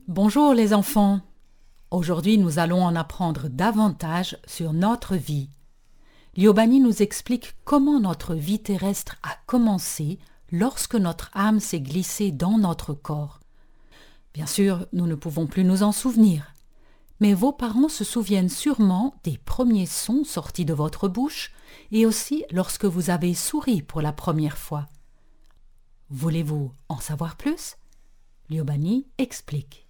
Bonjour les enfants. Aujourd'hui, nous allons en apprendre davantage sur notre vie. Liobani nous explique comment notre vie terrestre a commencé lorsque notre âme s'est glissée dans notre corps. Bien sûr, nous ne pouvons plus nous en souvenir, mais vos parents se souviennent sûrement des premiers sons sortis de votre bouche et aussi lorsque vous avez souri pour la première fois. Voulez-vous en savoir plus? Liobani explique.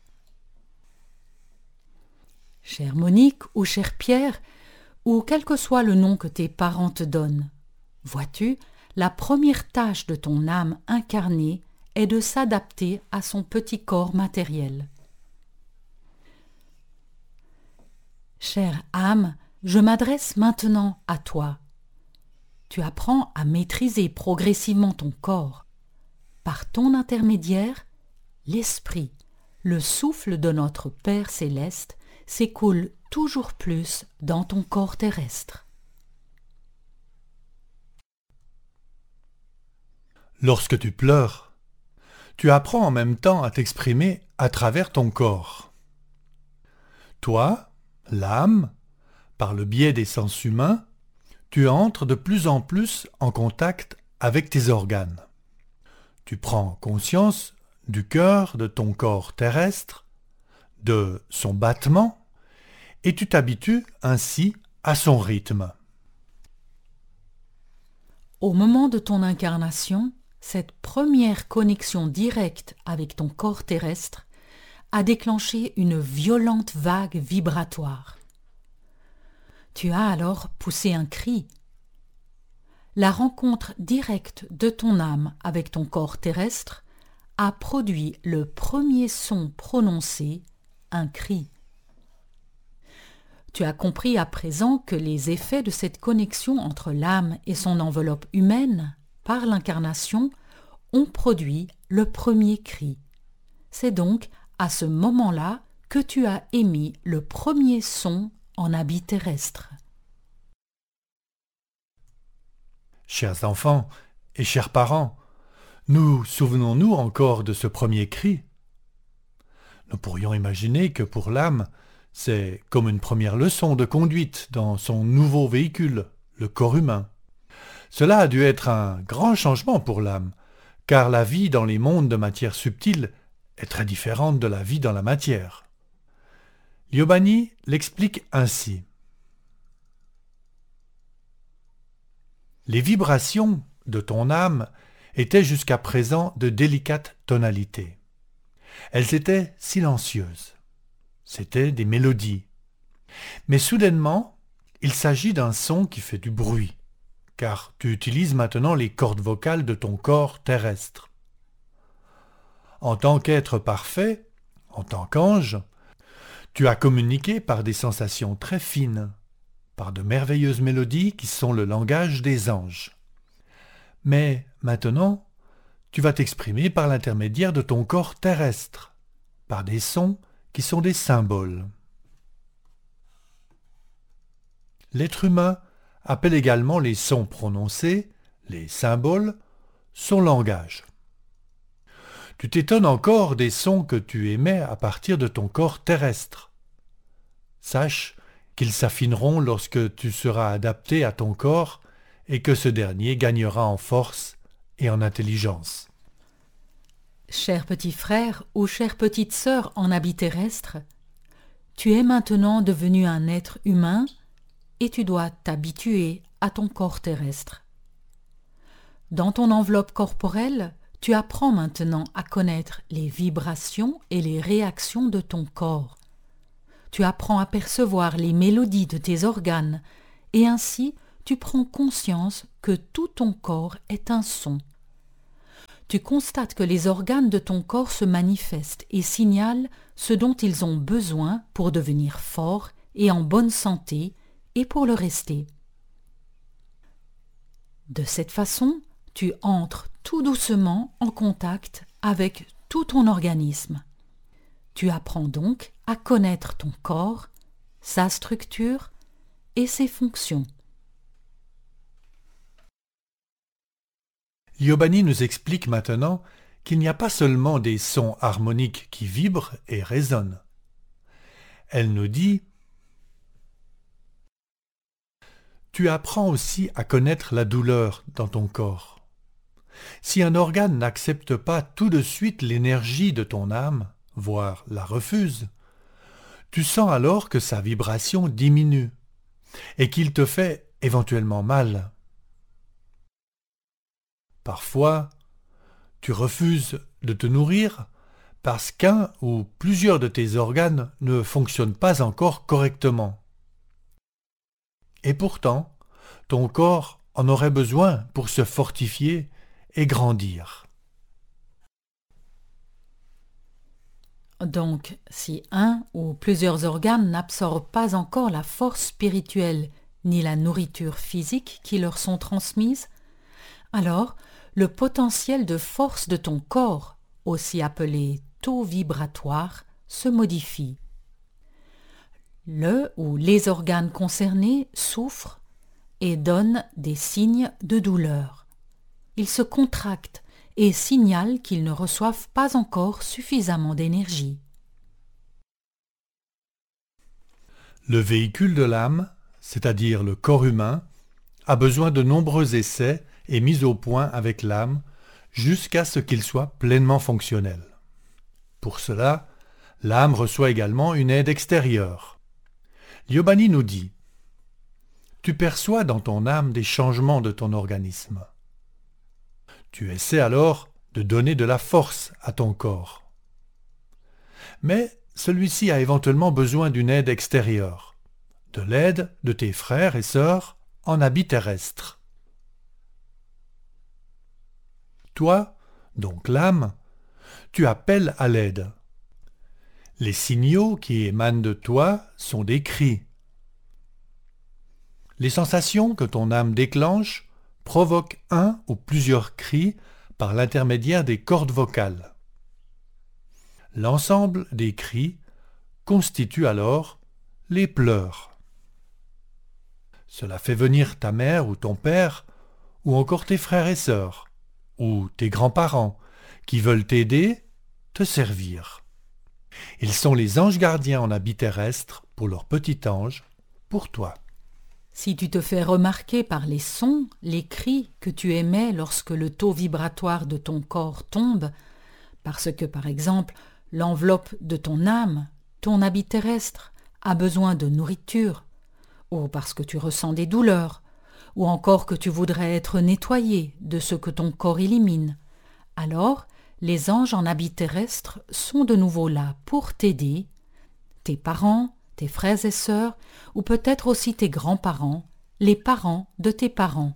Chère Monique ou cher Pierre, ou quel que soit le nom que tes parents te donnent, vois-tu, la première tâche de ton âme incarnée est de s'adapter à son petit corps matériel. Chère âme, je m'adresse maintenant à toi. Tu apprends à maîtriser progressivement ton corps. Par ton intermédiaire, l'esprit, le souffle de notre Père céleste, s'écoule toujours plus dans ton corps terrestre. Lorsque tu pleures, tu apprends en même temps à t'exprimer à travers ton corps. Toi, l'âme, par le biais des sens humains, tu entres de plus en plus en contact avec tes organes. Tu prends conscience du cœur de ton corps terrestre, de son battement, et tu t'habitues ainsi à son rythme. Au moment de ton incarnation, cette première connexion directe avec ton corps terrestre a déclenché une violente vague vibratoire. Tu as alors poussé un cri. La rencontre directe de ton âme avec ton corps terrestre a produit le premier son prononcé, un cri. Tu as compris à présent que les effets de cette connexion entre l'âme et son enveloppe humaine, par l'incarnation, ont produit le premier cri. C'est donc à ce moment-là que tu as émis le premier son en habit terrestre. Chers enfants et chers parents, nous souvenons-nous encore de ce premier cri? Nous pourrions imaginer que pour l'âme, c'est comme une première leçon de conduite dans son nouveau véhicule, le corps humain. Cela a dû être un grand changement pour l'âme, car la vie dans les mondes de matière subtile est très différente de la vie dans la matière. Liobani l'explique ainsi. Les vibrations de ton âme étaient jusqu'à présent de délicates tonalités. Elles étaient silencieuses. C'étaient des mélodies. Mais soudainement, il s'agit d'un son qui fait du bruit, car tu utilises maintenant les cordes vocales de ton corps terrestre. En tant qu'être parfait, en tant qu'ange, tu as communiqué par des sensations très fines, par de merveilleuses mélodies qui sont le langage des anges. Mais maintenant, tu vas t'exprimer par l'intermédiaire de ton corps terrestre, par des sons qui sont des symboles. L'être humain appelle également les sons prononcés, les symboles, son langage. Tu t'étonnes encore des sons que tu émets à partir de ton corps terrestre. Sache qu'ils s'affineront lorsque tu seras adapté à ton corps et que ce dernier gagnera en force et en intelligence. Cher petit frère ou chère petite sœur en habit terrestre, tu es maintenant devenu un être humain et tu dois t'habituer à ton corps terrestre. Dans ton enveloppe corporelle, tu apprends maintenant à connaître les vibrations et les réactions de ton corps. Tu apprends à percevoir les mélodies de tes organes et ainsi tu prends conscience que tout ton corps est un son. Tu constates que les organes de ton corps se manifestent et signalent ce dont ils ont besoin pour devenir forts et en bonne santé et pour le rester. De cette façon, tu entres tout doucement en contact avec tout ton organisme. Tu apprends donc à connaître ton corps, sa structure et ses fonctions. Liobani nous explique maintenant qu'il n'y a pas seulement des sons harmoniques qui vibrent et résonnent. Elle nous dit « Tu apprends aussi à connaître la douleur dans ton corps. Si un organe n'accepte pas tout de suite l'énergie de ton âme, voire la refuse, tu sens alors que sa vibration diminue et qu'il te fait éventuellement mal. Parfois, tu refuses de te nourrir parce qu'un ou plusieurs de tes organes ne fonctionnent pas encore correctement. Et pourtant, ton corps en aurait besoin pour se fortifier et grandir. » Donc, si un ou plusieurs organes n'absorbent pas encore la force spirituelle ni la nourriture physique qui leur sont transmises, alors le potentiel de force de ton corps, aussi appelé taux vibratoire, se modifie. Le ou les organes concernés souffrent et donnent des signes de douleur. Ils se contractent et signalent qu'ils ne reçoivent pas encore suffisamment d'énergie. Le véhicule de l'âme, c'est-à-dire le corps humain, a besoin de nombreux essais et mises au point avec l'âme jusqu'à ce qu'il soit pleinement fonctionnel. Pour cela, l'âme reçoit également une aide extérieure. Lyobani nous dit « Tu perçois dans ton âme des changements de ton organisme. Tu essaies alors de donner de la force à ton corps. Mais celui-ci a éventuellement besoin d'une aide extérieure, de l'aide de tes frères et sœurs en habit terrestre. Toi, donc l'âme, tu appelles à l'aide. Les signaux qui émanent de toi sont des cris. Les sensations que ton âme déclenche provoquent un ou plusieurs cris par l'intermédiaire des cordes vocales. L'ensemble des cris constitue alors les pleurs. Cela fait venir ta mère ou ton père, ou encore tes frères et sœurs, ou tes grands-parents, qui veulent t'aider, te servir. Ils sont les anges gardiens en habit terrestre pour leur petit ange, pour toi. Si tu te fais remarquer par les sons, les cris que tu émets lorsque le taux vibratoire de ton corps tombe, parce que, par exemple, l'enveloppe de ton âme, ton habit terrestre, a besoin de nourriture, ou parce que tu ressens des douleurs, ou encore que tu voudrais être nettoyé de ce que ton corps élimine, alors les anges en habit terrestre sont de nouveau là pour t'aider, tes parents, tes frères et sœurs, ou peut-être aussi tes grands-parents, les parents de tes parents.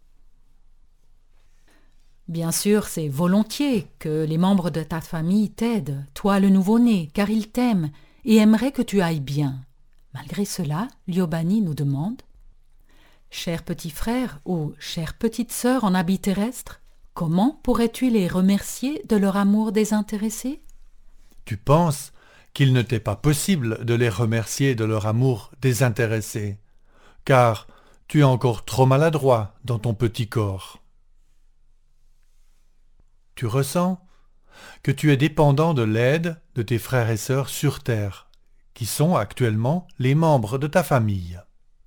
Bien sûr, c'est volontiers que les membres de ta famille t'aident, toi le nouveau-né, car ils t'aiment et aimeraient que tu ailles bien. Malgré cela, Lyobani nous demande « Cher petit frère ou chère petite sœur en habit terrestre, comment pourrais-tu les remercier de leur amour désintéressé ?» Tu penses qu'il ne t'est pas possible de les remercier de leur amour désintéressé, car tu es encore trop maladroit dans ton petit corps. Tu ressens que tu es dépendant de l'aide de tes frères et sœurs sur terre, qui sont actuellement les membres de ta famille.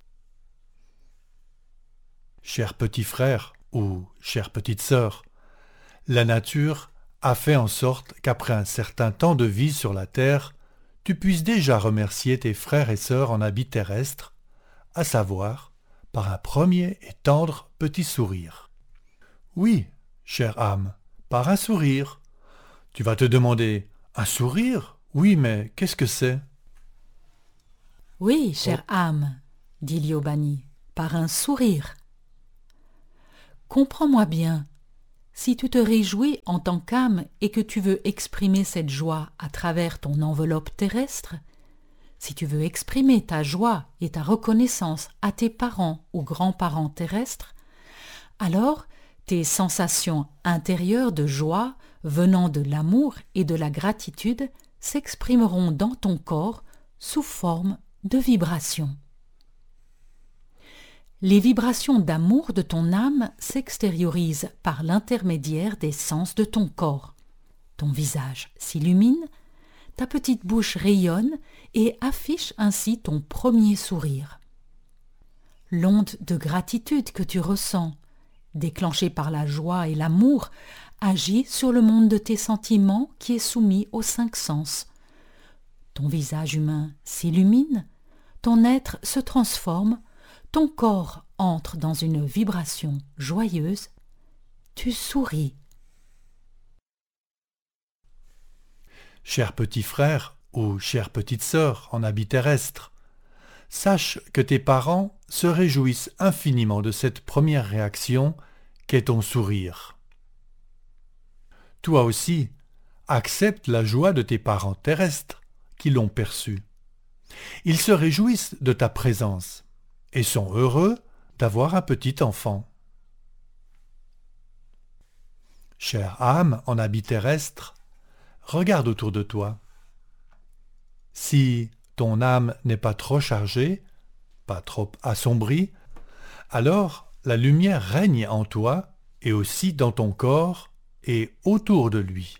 Cher petit frère ou chère petite sœur, la nature a fait en sorte qu'après un certain temps de vie sur la terre, tu puisses déjà remercier tes frères et sœurs en habit terrestre, à savoir par un premier et tendre petit sourire. Oui, chère âme, par un sourire. Tu vas te demander, un sourire ? Oui, mais qu'est-ce que c'est ? Oui, chère âme, dit Lyobani, par un sourire. Comprends-moi bien, si tu te réjouis en tant qu'âme et que tu veux exprimer cette joie à travers ton enveloppe terrestre, si tu veux exprimer ta joie et ta reconnaissance à tes parents ou grands-parents terrestres, alors tes sensations intérieures de joie venant de l'amour et de la gratitude s'exprimeront dans ton corps sous forme de vibrations. Les vibrations d'amour de ton âme s'extériorisent par l'intermédiaire des sens de ton corps. Ton visage s'illumine, ta petite bouche rayonne et affiche ainsi ton premier sourire. L'onde de gratitude que tu ressens, déclenchée par la joie et l'amour, agit sur le monde de tes sentiments qui est soumis aux 5 sens. Ton visage humain s'illumine, ton être se transforme, ton corps entre dans une vibration joyeuse, tu souris. Cher petit frère ou chère petite sœur en habit terrestre, sache que tes parents se réjouissent infiniment de cette première réaction qu'est ton sourire. Toi aussi, accepte la joie de tes parents terrestres qui l'ont perçue. Ils se réjouissent de ta présence et sont heureux d'avoir un petit enfant. Chère âme en habit terrestre, regarde autour de toi. Si ton âme n'est pas trop chargée, pas trop assombrie, alors la lumière règne en toi et aussi dans ton corps et autour de lui.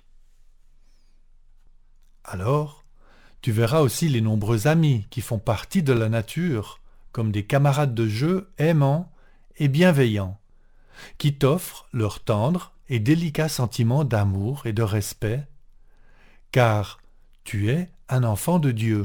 Alors, tu verras aussi les nombreux amis qui font partie de la nature, comme des camarades de jeu aimants et bienveillants, qui t'offrent leurs tendres et délicats sentiments d'amour et de respect, car tu es un enfant de Dieu.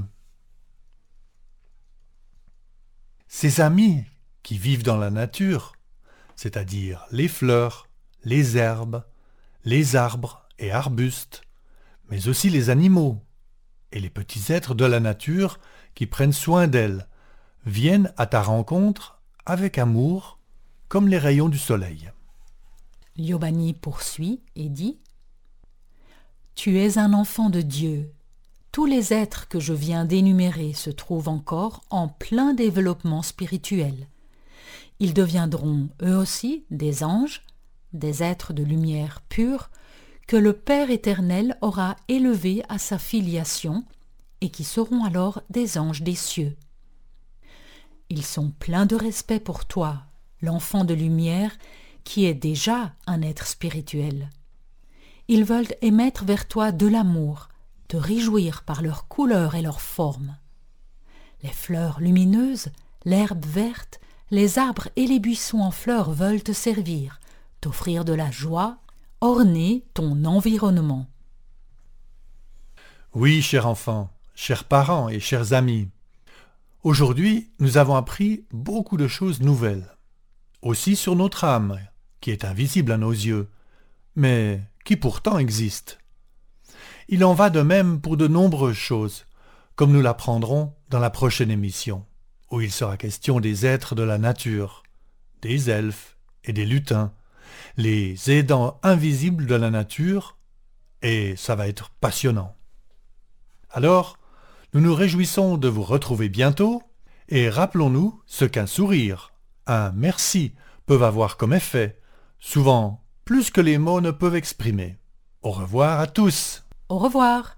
Ces amis qui vivent dans la nature, c'est-à-dire les fleurs, les herbes, les arbres et arbustes, mais aussi les animaux et les petits êtres de la nature qui prennent soin d'elles, viennent à ta rencontre avec amour, comme les rayons du soleil. Liobani poursuit et dit « Tu es un enfant de Dieu. Tous les êtres que je viens d'énumérer se trouvent encore en plein développement spirituel. Ils deviendront eux aussi des anges, des êtres de lumière pure, que le Père éternel aura élevés à sa filiation et qui seront alors des anges des cieux. Ils sont pleins de respect pour toi, l'enfant de lumière qui est déjà un être spirituel. Ils veulent émettre vers toi de l'amour, te réjouir par leur couleur et leur forme. Les fleurs lumineuses, l'herbe verte, les arbres et les buissons en fleurs veulent te servir, t'offrir de la joie, orner ton environnement. Oui, cher enfant, chers parents et chers amis, aujourd'hui, nous avons appris beaucoup de choses nouvelles, aussi sur notre âme, qui est invisible à nos yeux, mais qui pourtant existe. Il en va de même pour de nombreuses choses, comme nous l'apprendrons dans la prochaine émission, où il sera question des êtres de la nature, des elfes et des lutins, les aidants invisibles de la nature, et ça va être passionnant. Alors, nous nous réjouissons de vous retrouver bientôt, et rappelons-nous ce qu'un sourire, un merci peuvent avoir comme effet, souvent plus que les mots ne peuvent exprimer. Au revoir à tous. Au revoir.